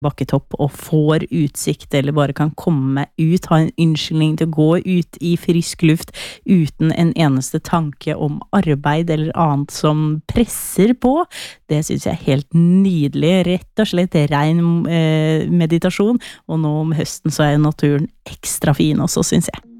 bakketopp og får utsikt, eller bare kan komme ut, ha en unnskyldning til å gå ut i frisk luft uten en eneste tanke om arbeid eller annet som presser på. Det synes jeg er helt nydelig, rett og slett ren meditasjon, og nå om høsten så er naturen ekstra fin også, synes jeg.